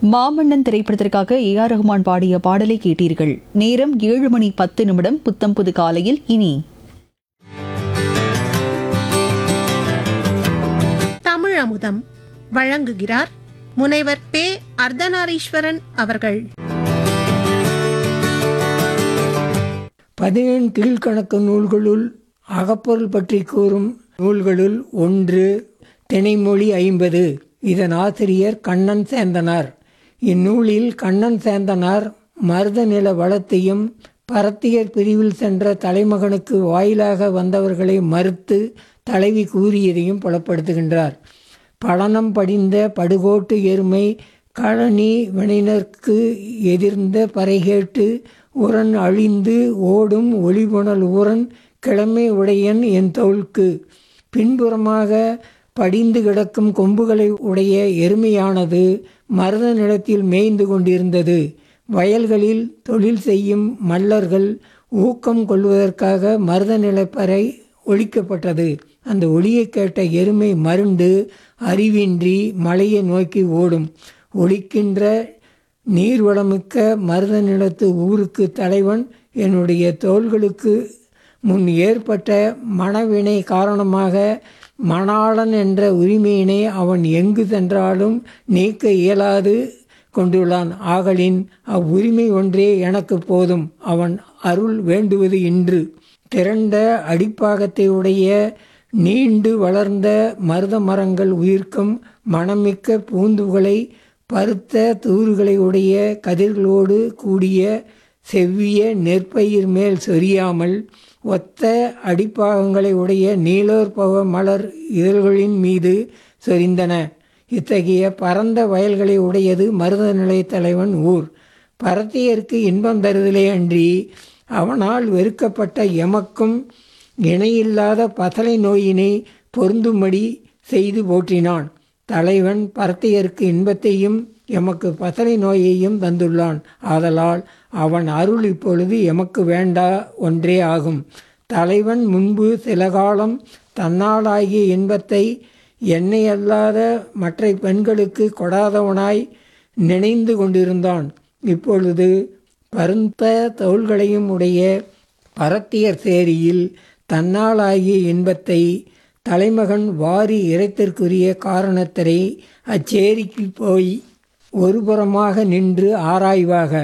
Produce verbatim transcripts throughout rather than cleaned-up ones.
மாமன்னன் திரைப்படத்திற்காக A R Rahman பாடிய பாடலை கேட்டீர்கள். நேரம் ஏழு மணி பத்து நிமிடம். புத்தம் புது காலையில் இனி தமிழ் அமுதம் வழங்குகிறார் முனைவர் பே அர்த்தநாரீஸ்வரன் அவர்கள். பதினெண் கீழ்கணக்கு நூல்களுள் அகப்பொருள் பற்றி கூறும் நூல்களுள் ஒன்று திணைமொழி ஐம்பது. இதன் ஆசிரியர் கண்ணன் சேந்தனார். இந்நூலில் கண்ணன் சேந்தனார் மருத நில வளத்தையும் பரத்தியர் பிரிவில் சென்ற தலைமகனுக்கு வாயிலாக வந்தவர்களை மறுத்து தலைவி கூறியதையும் புலப்படுத்துகின்றார். பழனம் படிந்த படுகோட்டு எருமை களனி வினைனர்க்கு எதிர்ந்த பறைகேட்டு உரன் அழிந்து ஓடும் ஒளிபுணல் ஊரன் கிழமை உடையன் என் தோள்க்கு. பின்புறமாக படிந்து கிடக்கும் கொம்புகளை உடைய எருமையானது மருத நிலத்தில் மேய்ந்து கொண்டிருந்தது. வயல்களில் தொழில் செய்யும் மல்லர்கள் ஊக்கம் கொள்வதற்காக மருத நிலப்பறை ஒழிக்கப்பட்டது. அந்த ஒளியை கேட்ட எருமை மருண்டு அறிவின்றி மலையை நோக்கி ஓடும். ஒழிக்கின்ற நீர்வளமிக்க மருத நிலத்து ஊருக்கு தலைவன் என்னுடைய தோள்களுக்கு முன் ஏற்பட்ட மனவினை காரணமாக மணாளன் என்ற உரிமையினை அவன் எங்கு சென்றாலும் நீக்க இயலாது கொண்டுள்ளான். ஆகலின் அவ்வுரிமை ஒன்றே எனக்கு போதும். அவன் அருள் வேண்டுவது இன்று. திரண்ட அடிப்பாகத்தை உடைய நீண்டு வளர்ந்த மருத மரங்கள் உயிர்க்கும் மணமிக்க பூந்துகளை பருத்த தூறுகளை உடைய கதிர்களோடு கூடிய செவ்விய நெற்பயிர் மேல் சொரியாமல் ஒத்த அடிப்பாகங்களை உடைய நீலோற்பவ மலர் இதழ்களின் மீது சொரிந்தன. இத்தகைய பரந்த வயல்களை உடையது மருத நிலைய தலைவன் ஊர். பரத்தியருக்கு இன்பம் தருதலே அன்றி அவனால் வெறுக்கப்பட்ட எமக்கும் இணையில்லாத பசலை நோயினை பொருந்தும்படி செய்து போற்றினான். தலைவன் பரத்தியருக்கு இன்பத்தையும் எமக்கு பசலை நோயையும் தந்துள்ளான். ஆதலால் அவன் அருள் இப்பொழுது எமக்கு வேண்டா ஒன்றே ஆகும். தலைவன் முன்பு சில காலம் தன்னாலாகிய இன்பத்தை என்னை அல்லாத மற்ற பெண்களுக்கு கொடாதவனாய் நினைந்து கொண்டிருந்தான். இப்பொழுது பருந்த தோள்களையும் உடைய பரத்தியர் சேரியில் தன்னாலாகிய இன்பத்தை தலைமகன் வாரி இறைத்திற்குரிய காரணத்தினை அச்சேரிக்கு போய் ஒருபுறமாக நின்று ஆராய்வாக.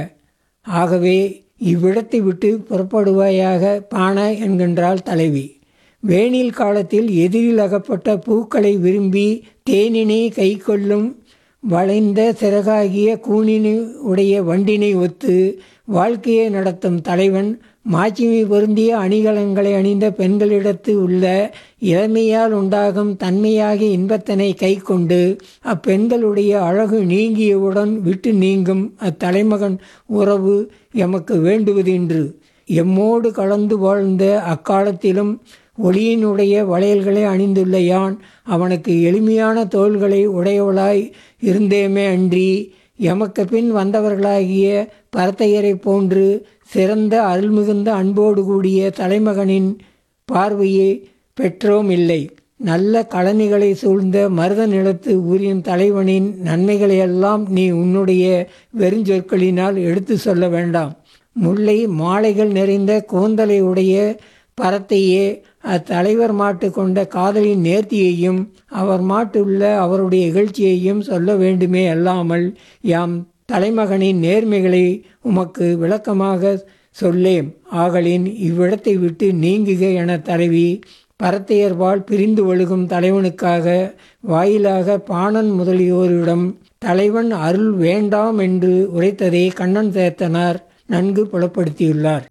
ஆகவே இவ்விடத்தை விட்டு புறப்படுவாயாக பாண என்கின்றாள் தலைவி. வேனில் காலத்தில் எதிரில் அகப்பட்ட பூக்களை விரும்பி தேனினை கை கொள்ளும் வளைந்த சிறகாகிய கூனினை உடைய வண்டினை ஒத்து வாழ்க்கையை நடத்தும் தலைவன் மாட்சிமை பொருந்திய அணிகலன்களை அணிந்த பெண்களிடத்து உள்ள இளமையால் உண்டாகும் தன்மையாகிய இன்பத்தினை கை கொண்டு அப்பெண்களுடைய அழகு நீங்கியவுடன் விட்டு நீங்கும் அத்தலைமகன் உறவு எமக்கு வேண்டுவதென்று. எம்மோடு கலந்து வாழ்ந்த அக்காலத்திலும் ஒளியினுடைய வளையல்களை அணிந்துள்ள யான் அவனுக்கு எளிமையான தோள்களை உடையவளாய் இருந்தேமே அன்றி எமக்கு பின் வந்தவர்களாகிய பரத்தையரை போன்று சிறந்த அருள்மிகுந்த அன்போடு கூடிய தலைமகனின் பார்வையை பெற்றோம் இல்லை. நல்ல கழனிகளை சூழ்ந்த மருத நிலத்து ஊரின் தலைவனின் நன்மைகளையெல்லாம் நீ உன்னுடைய வெறுஞ்சொற்களினால் எடுத்து சொல்ல வேண்டாம். முல்லை மாலைகள் நிறைந்த கூந்தலை உடைய பரத்தையே அத்தலைவர் மாட்டு கொண்ட காதலின் நேர்த்தியையும் அவர் மாட்டுள்ள அவருடைய இகழ்ச்சியையும் சொல்ல வேண்டுமே அல்லாமல் யாம் தலைமகனின் நேர்மைகளை உமக்கு விளக்கமாக சொல்லேம். ஆகலின் இவ்விடத்தை விட்டு நீங்குக என தலைவி பரத்தையர்வாள் பிரிந்து ஒழுகும் தலைவனுக்காக வாயிலாக பாணன் முதலியோரிடம் தலைவன் அருள் வேண்டாம் என்று உரைத்ததை கண்ணன் சேத்தனார் நன்கு புலப்படுத்தியுள்ளார்.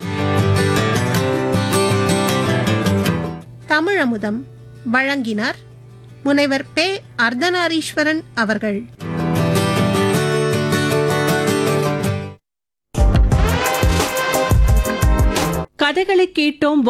தமிழ் அமுதம் வழங்கினார் முனைவர் பே அர்த்தநாரீஸ்வரன் அவர்கள். கதைகளை கேட்டோம்.